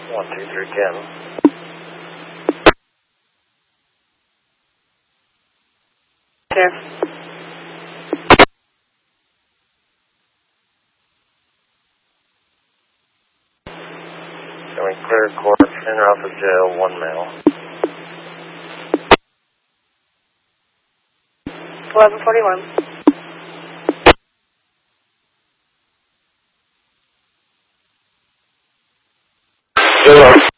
123 Canton. Sheriff. Showing clear court, in or out of jail, 1 male. 1141. Hello.